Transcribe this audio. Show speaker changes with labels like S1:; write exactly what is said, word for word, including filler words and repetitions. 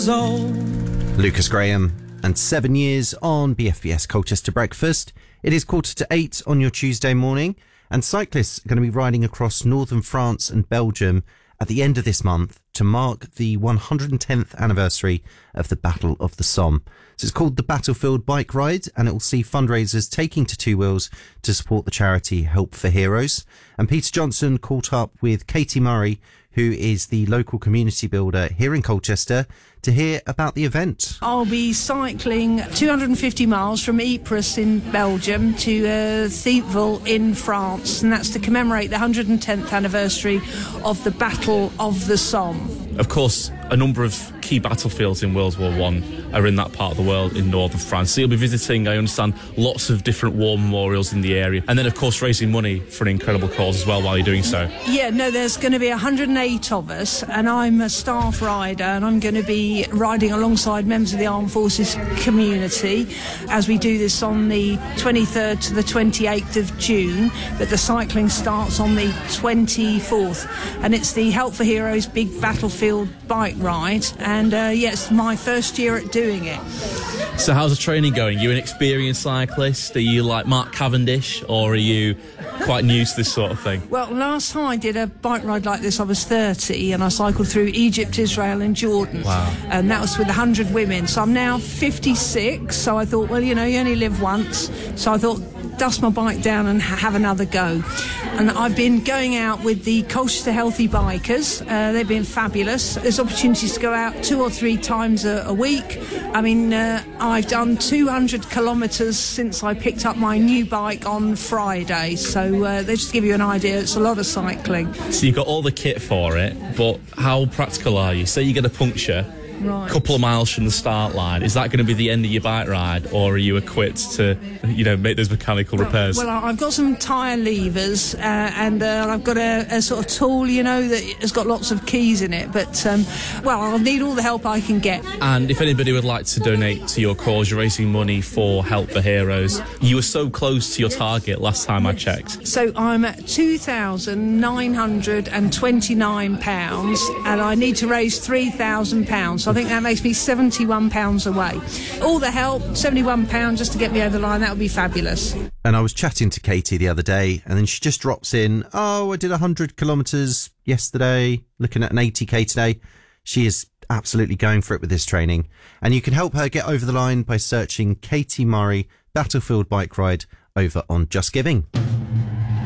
S1: years old.
S2: Lucas Graham and seven years on B F B S Colchester Breakfast. It is quarter to eight on your Tuesday morning, and cyclists are going to be riding across northern France and Belgium at the end of this month to mark the one hundred tenth anniversary of the Battle of the Somme. So it's called the Battlefield Bike Ride, and it will see fundraisers taking to two wheels to support the charity Help for Heroes. And Peter Johnson caught up with Katie Murray, who is the local community builder here in Colchester, to hear about the event.
S3: I'll be cycling two hundred fifty miles from Ypres in Belgium to uh, Thiepval in France, and that's to commemorate the one hundred tenth anniversary of the Battle of the Somme.
S4: Of course, a number of key battlefields in World War One are in that part of the world in northern France. So you'll be visiting, I understand, lots of different war memorials in the area. And then, of course, raising money for an incredible cause as well while you're doing so.
S3: Yeah, no, there's going to be one hundred eight of us, and I'm a staff rider, and I'm going to be riding alongside members of the Armed Forces community as we do this on the twenty-third to the twenty-eighth of June. But the cycling starts on the twenty-fourth, and it's the Help for Heroes Big Battlefield Bike Ride, and uh, yeah, it's my first year at doing it.
S4: So how's the training going? You an experienced cyclist? Are you like Mark Cavendish, or are you quite new to this sort of thing?
S3: Well, last time I did a bike ride like this, I was thirty, and I cycled through Egypt, Israel and Jordan.
S4: Wow.
S3: And that was with one hundred women. So I'm now fifty-six, so I thought, well, you know, you only live once. So I thought, dust my bike down and ha- have another go. And I've been going out with the Colchester Healthy Bikers. Uh, they've been fabulous. There's opportunities to go out two or three times a, a week. I mean, uh, I've done two hundred kilometres since I picked up my new bike on Friday. So uh, they just give you an idea, it's a lot of cycling.
S4: So you've got all the kit for it, but how practical are you? Say you get a puncture,
S3: Right.
S4: a couple of miles from the start line. Is that going to be the end of your bike ride, or are you equipped to, you know, make those mechanical repairs?
S3: Well, I've got some tyre levers, uh, and uh, I've got a, a sort of tool, you know, that has got lots of keys in it. But, um, well, I'll need all the help I can get.
S4: And if anybody would like to donate to your cause, you're raising money for Help for Heroes. You were so close to your target last time I checked.
S3: So I'm at two thousand nine hundred twenty-nine pounds, and I need to raise three thousand pounds. So I think that makes me seventy-one pounds away. All the help, seventy-one pounds just to get me over the line, that would be fabulous.
S2: And I was chatting to Katie the other day, and then she just drops in, oh, I did one hundred kilometres yesterday, looking at an eighty k today. She is absolutely going for it with this training. And you can help her get over the line by searching Katie Murray Battlefield Bike Ride over on Just Giving.